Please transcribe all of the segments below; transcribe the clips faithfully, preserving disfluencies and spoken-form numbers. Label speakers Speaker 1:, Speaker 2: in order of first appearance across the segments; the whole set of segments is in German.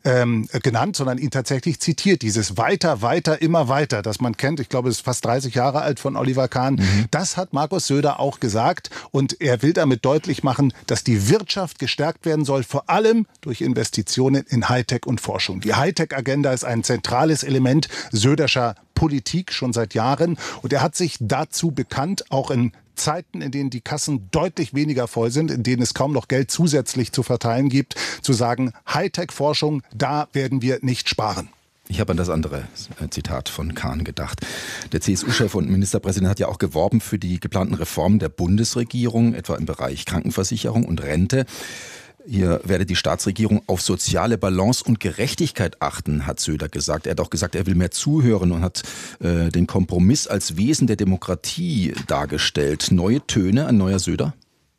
Speaker 1: ähm, genannt, sondern ihn tatsächlich zitiert. Dieses weiter, weiter, immer weiter, das man kennt. Ich glaube, es ist fast dreißig Jahre alt von Oliver Kahn. Mhm. Das hat Markus Söder auch gesagt. Und er will damit deutlich machen, dass die Wirtschaft gestärkt werden soll, vor allem durch Investitionen in Hightech und Forschung. Die Hightech-Agenda ist ein zentrales Element Söderscher Politik schon seit Jahren. Und er hat sich dazu bekannt, auch in Zeiten, in denen die Kassen deutlich weniger voll sind, in denen es kaum noch Geld zusätzlich zu verteilen gibt, zu sagen, Hightech-Forschung, da werden wir nicht sparen.
Speaker 2: Ich habe an das andere Zitat von Kahn gedacht. Der C S U-Chef und Ministerpräsident hat ja auch geworben für die geplanten Reformen der Bundesregierung, etwa im Bereich Krankenversicherung und Rente. Hier werde die Staatsregierung auf soziale Balance und Gerechtigkeit achten, hat Söder gesagt. Er hat auch gesagt, er will mehr zuhören und hat äh, den Kompromiss als Wesen der Demokratie dargestellt. Neue Töne, ein neuer Söder?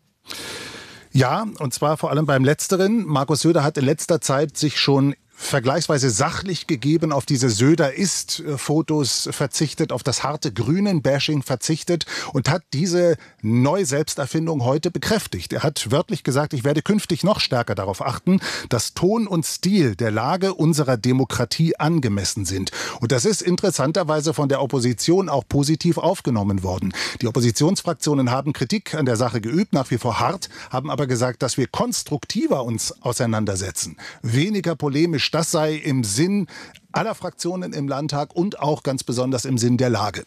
Speaker 1: Ja, und zwar vor allem beim Letzteren. Markus Söder hat in letzter Zeit sich schon vergleichsweise sachlich gegeben, auf diese Söder-ist-Fotos verzichtet, auf das harte Grünen-Bashing verzichtet und hat diese Neu-Selbsterfindung heute bekräftigt. Er hat wörtlich gesagt, ich werde künftig noch stärker darauf achten, dass Ton und Stil der Lage unserer Demokratie angemessen sind. Und das ist interessanterweise von der Opposition auch positiv aufgenommen worden. Die Oppositionsfraktionen haben Kritik an der Sache geübt, nach wie vor hart, haben aber gesagt, dass wir konstruktiver uns auseinandersetzen, weniger polemisch. Das sei im Sinn aller Fraktionen im Landtag und auch ganz besonders im Sinn der Lage.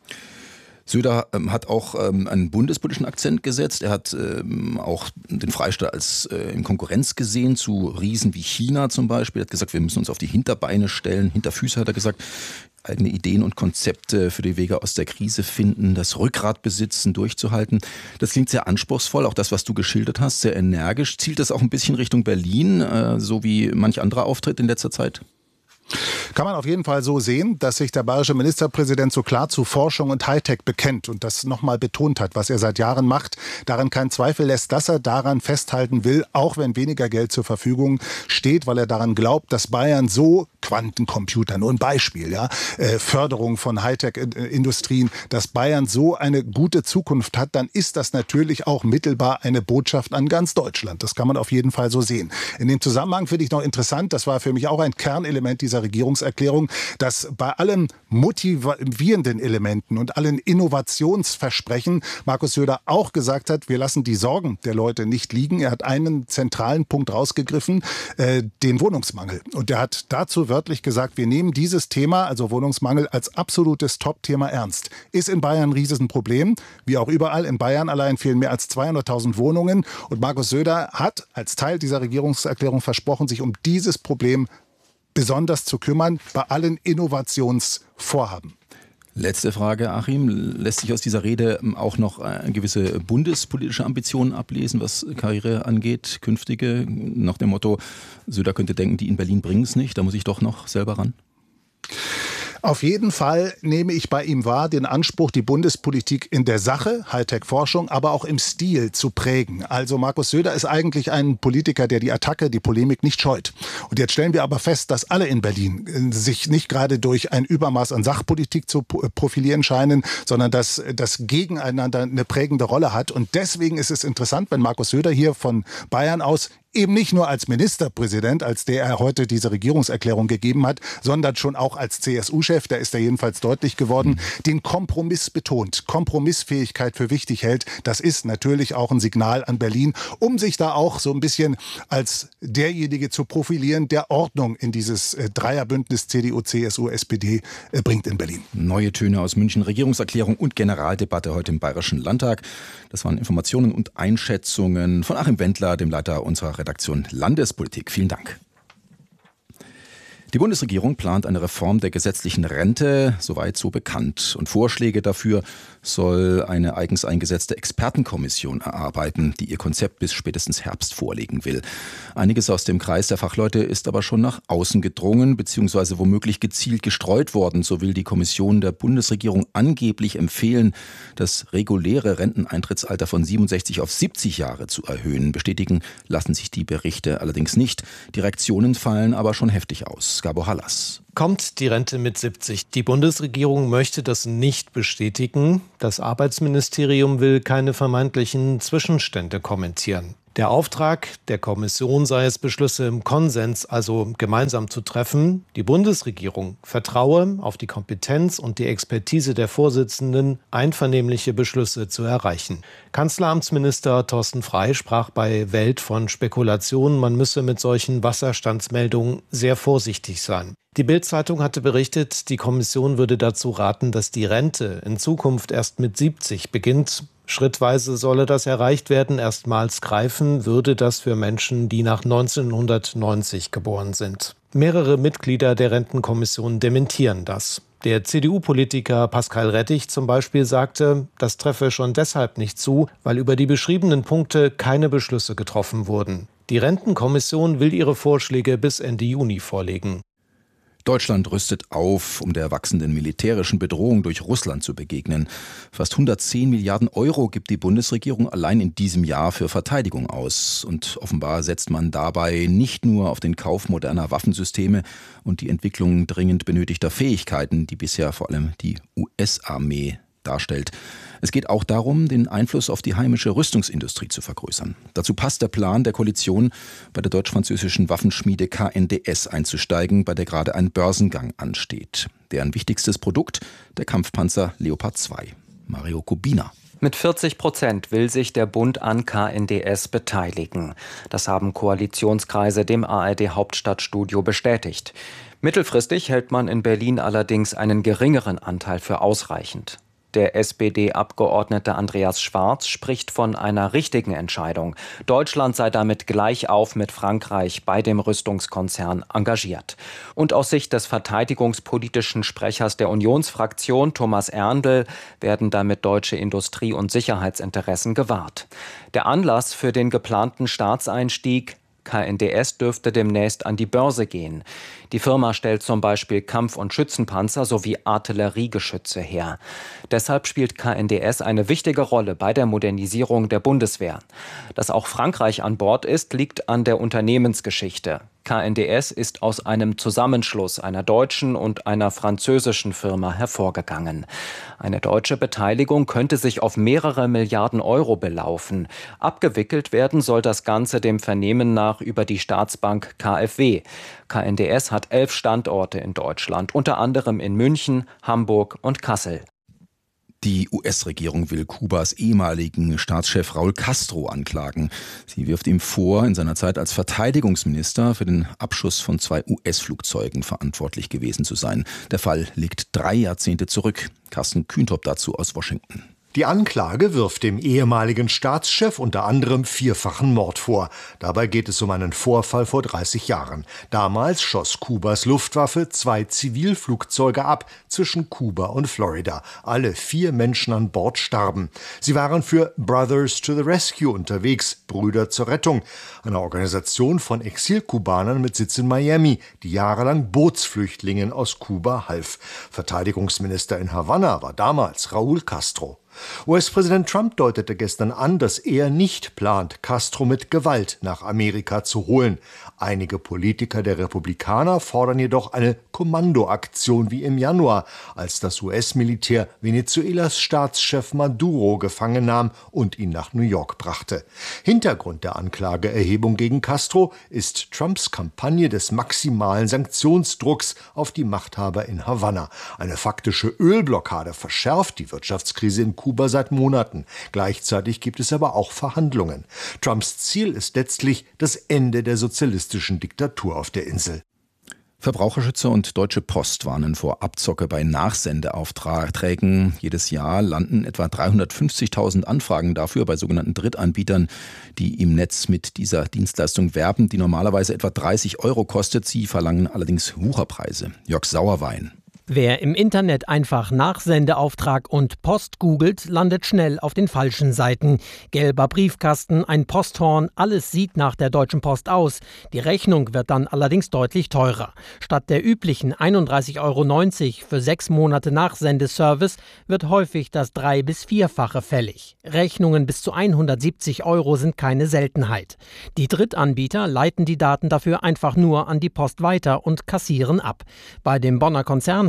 Speaker 2: Söder ähm, hat auch ähm, einen bundespolitischen Akzent gesetzt. Er hat ähm, auch den Freistaat als äh, in Konkurrenz gesehen zu Riesen wie China zum Beispiel. Er hat gesagt, wir müssen uns auf die Hinterbeine stellen. Hinterfüße hat er gesagt. Eigene Ideen und Konzepte für die Wege aus der Krise finden, das Rückgrat besitzen, durchzuhalten. Das klingt sehr anspruchsvoll, auch das, was du geschildert hast, sehr energisch. Zielt das auch ein bisschen Richtung Berlin, äh, so wie manch anderer Auftritt in letzter Zeit?
Speaker 1: Kann man auf jeden Fall so sehen, dass sich der bayerische Ministerpräsident so klar zu Forschung und Hightech bekennt und das nochmal betont hat, was er seit Jahren macht. Daran kein Zweifel lässt, dass er daran festhalten will, auch wenn weniger Geld zur Verfügung steht, weil er daran glaubt, dass Bayern so Quantencomputer, nur ein Beispiel, ja, äh, Förderung von Hightech-Industrien, dass Bayern so eine gute Zukunft hat, dann ist das natürlich auch mittelbar eine Botschaft an ganz Deutschland. Das kann man auf jeden Fall so sehen. In dem Zusammenhang finde ich noch interessant, das war für mich auch ein Kernelement dieser Regierungserklärung, dass bei allen motivierenden Elementen und allen Innovationsversprechen Markus Söder auch gesagt hat, wir lassen die Sorgen der Leute nicht liegen. Er hat einen zentralen Punkt rausgegriffen, äh, den Wohnungsmangel. Und er hat dazu wörtlich gesagt, wir nehmen dieses Thema, also Wohnungsmangel, als absolutes Top-Thema ernst. Ist in Bayern ein Riesenproblem, wie auch überall. In Bayern allein fehlen mehr als zweihunderttausend Wohnungen. Und Markus Söder hat als Teil dieser Regierungserklärung versprochen, sich um dieses Problem besonders zu kümmern bei allen Innovationsvorhaben.
Speaker 2: Letzte Frage, Achim. Lässt sich aus dieser Rede auch noch eine gewisse bundespolitische Ambitionen ablesen, was Karriere angeht, künftige, nach dem Motto, Söder könnte denken, die in Berlin bringen es nicht, da muss ich doch noch selber ran?
Speaker 1: Auf jeden Fall nehme ich bei ihm wahr, den Anspruch, die Bundespolitik in der Sache, Hightech-Forschung, aber auch im Stil zu prägen. Also Markus Söder ist eigentlich ein Politiker, der die Attacke, die Polemik nicht scheut. Und jetzt stellen wir aber fest, dass alle in Berlin sich nicht gerade durch ein Übermaß an Sachpolitik zu profilieren scheinen, sondern dass das Gegeneinander eine prägende Rolle hat. Und deswegen ist es interessant, wenn Markus Söder hier von Bayern aus eben nicht nur als Ministerpräsident, als der er heute diese Regierungserklärung gegeben hat, sondern schon auch als C S U-Chef, da ist er jedenfalls deutlich geworden, den Kompromiss betont, Kompromissfähigkeit für wichtig hält. Das ist natürlich auch ein Signal an Berlin, um sich da auch so ein bisschen als derjenige zu profilieren, der Ordnung in dieses Dreierbündnis C D U, C S U, S P D bringt in Berlin.
Speaker 2: Neue Töne aus München, Regierungserklärung und Generaldebatte heute im Bayerischen Landtag. Das waren Informationen und Einschätzungen von Achim Wendler, dem Leiter unserer Redaktion Landespolitik. Vielen Dank. Die Bundesregierung plant eine Reform der gesetzlichen Rente, soweit so bekannt. Und Vorschläge dafür soll eine eigens eingesetzte Expertenkommission erarbeiten, die ihr Konzept bis spätestens Herbst vorlegen will. Einiges aus dem Kreis der Fachleute ist aber schon nach außen gedrungen, beziehungsweise womöglich gezielt gestreut worden. So will die Kommission der Bundesregierung angeblich empfehlen, das reguläre Renteneintrittsalter von siebenundsechzig auf siebzig Jahre zu erhöhen. Bestätigen lassen sich die Berichte allerdings nicht. Die Reaktionen fallen aber schon heftig aus. Gabo Hallas.
Speaker 3: Kommt die Rente mit siebzig? Die Bundesregierung möchte das nicht bestätigen. Das Arbeitsministerium will keine vermeintlichen Zwischenstände kommentieren. Der Auftrag der Kommission sei es, Beschlüsse im Konsens, also gemeinsam zu treffen. Die Bundesregierung vertraue auf die Kompetenz und die Expertise der Vorsitzenden, einvernehmliche Beschlüsse zu erreichen. Kanzleramtsminister Thorsten Frey sprach bei Welt von Spekulationen, man müsse mit solchen Wasserstandsmeldungen sehr vorsichtig sein. Die Bild-Zeitung hatte berichtet, die Kommission würde dazu raten, dass die Rente in Zukunft erst mit siebzig beginnt. Schrittweise solle das erreicht werden. Erstmals greifen würde das für Menschen, die nach neunzehnhundertneunzig geboren sind. Mehrere Mitglieder der Rentenkommission dementieren das. Der C D U-Politiker Pascal Rettich zum Beispiel sagte, das treffe schon deshalb nicht zu, weil über die beschriebenen Punkte keine Beschlüsse getroffen wurden. Die Rentenkommission will ihre Vorschläge bis Ende Juni vorlegen.
Speaker 2: Deutschland rüstet auf, um der wachsenden militärischen Bedrohung durch Russland zu begegnen. Fast hundertzehn Milliarden Euro gibt die Bundesregierung allein in diesem Jahr für Verteidigung aus. Und offenbar setzt man dabei nicht nur auf den Kauf moderner Waffensysteme und die Entwicklung dringend benötigter Fähigkeiten, die bisher vor allem die U S-Armee darstellt. Es geht auch darum, den Einfluss auf die heimische Rüstungsindustrie zu vergrößern. Dazu passt der Plan der Koalition, bei der deutsch-französischen Waffenschmiede K N D S einzusteigen, bei der gerade ein Börsengang ansteht. Deren wichtigstes Produkt, der Kampfpanzer Leopard zwei. Mario Kubina.
Speaker 4: Mit vierzig Prozent will sich der Bund an K N D S beteiligen. Das haben Koalitionskreise dem A R D-Hauptstadtstudio bestätigt. Mittelfristig hält man in Berlin allerdings einen geringeren Anteil für ausreichend. Der S P D-Abgeordnete Andreas Schwarz spricht von einer richtigen Entscheidung. Deutschland sei damit gleich auf mit Frankreich bei dem Rüstungskonzern engagiert. Und aus Sicht des verteidigungspolitischen Sprechers der Unionsfraktion, Thomas Erndl, werden damit deutsche Industrie- und Sicherheitsinteressen gewahrt. Der Anlass für den geplanten Staatseinstieg: K N D S dürfte demnächst an die Börse gehen. Die Firma stellt zum Beispiel Kampf- und Schützenpanzer sowie Artilleriegeschütze her. Deshalb spielt K N D S eine wichtige Rolle bei der Modernisierung der Bundeswehr. Dass auch Frankreich an Bord ist, liegt an der Unternehmensgeschichte. K N D S ist aus einem Zusammenschluss einer deutschen und einer französischen Firma hervorgegangen. Eine deutsche Beteiligung könnte sich auf mehrere Milliarden Euro belaufen. Abgewickelt werden soll das Ganze dem Vernehmen nach über die Staatsbank K f W. K N D S hat elf Standorte in Deutschland, unter anderem in München, Hamburg und Kassel.
Speaker 2: Die U S-Regierung will Kubas ehemaligen Staatschef Raúl Castro anklagen. Sie wirft ihm vor, in seiner Zeit als Verteidigungsminister für den Abschuss von zwei U S-Flugzeugen verantwortlich gewesen zu sein. Der Fall liegt drei Jahrzehnte zurück. Carsten Kühntop dazu aus Washington.
Speaker 5: Die Anklage wirft dem ehemaligen Staatschef unter anderem vierfachen Mord vor. Dabei geht es um einen Vorfall vor dreißig Jahren. Damals schoss Kubas Luftwaffe zwei Zivilflugzeuge ab zwischen Kuba und Florida. Alle vier Menschen an Bord starben. Sie waren für Brothers to the Rescue unterwegs, Brüder zur Rettung, eine Organisation von Exilkubanern mit Sitz in Miami, die jahrelang Bootsflüchtlingen aus Kuba half. Verteidigungsminister in Havanna war damals Raúl Castro. U S-Präsident Trump deutete gestern an, dass er nicht plant, Castro mit Gewalt nach Amerika zu holen. Einige Politiker der Republikaner fordern jedoch eine Kommandoaktion wie im Januar, als das U S-Militär Venezuelas Staatschef Maduro gefangen nahm und ihn nach New York brachte. Hintergrund der Anklageerhebung gegen Castro ist Trumps Kampagne des maximalen Sanktionsdrucks auf die Machthaber in Havanna. Eine faktische Ölblockade verschärft die Wirtschaftskrise in Kuba seit Monaten. Gleichzeitig gibt es aber auch Verhandlungen. Trumps Ziel ist letztlich das Ende der sozialistischen Diktatur auf der Insel.
Speaker 2: Verbraucherschützer und Deutsche Post warnen vor Abzocke bei Nachsendeaufträgen. Jedes Jahr landen etwa dreihundertfünfzigtausend Anfragen dafür bei sogenannten Drittanbietern, die im Netz mit dieser Dienstleistung werben, die normalerweise etwa dreißig Euro kostet. Sie verlangen allerdings Wucherpreise. Jörg Sauerwein.
Speaker 6: Wer im Internet einfach Nachsendeauftrag und Post googelt, landet schnell auf den falschen Seiten. Gelber Briefkasten, ein Posthorn, alles sieht nach der Deutschen Post aus. Die Rechnung wird dann allerdings deutlich teurer. Statt der üblichen einunddreißig Euro neunzig für sechs Monate Nachsendeservice wird häufig das drei- bis vierfache fällig. Rechnungen bis zu hundertsiebzig Euro sind keine Seltenheit. Die Drittanbieter leiten die Daten dafür einfach nur an die Post weiter und kassieren ab. Bei dem Bonner Konzern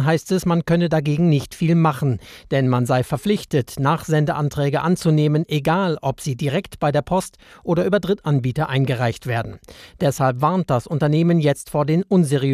Speaker 6: heißt es, man könne dagegen nicht viel machen, denn man sei verpflichtet, Nachsendeanträge anzunehmen, egal ob sie direkt bei der Post oder über Drittanbieter eingereicht werden. Deshalb warnt das Unternehmen jetzt vor den unseriösen